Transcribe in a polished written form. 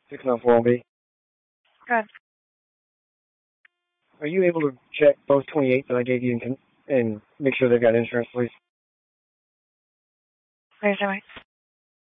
694B. Good. Are you able to check both 28 that I gave you and make sure they've got insurance, please? Where's the right?